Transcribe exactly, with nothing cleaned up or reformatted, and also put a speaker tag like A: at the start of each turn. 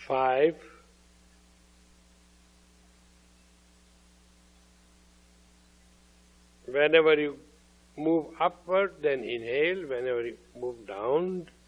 A: five, whenever you move upward, then inhale. Whenever you move down,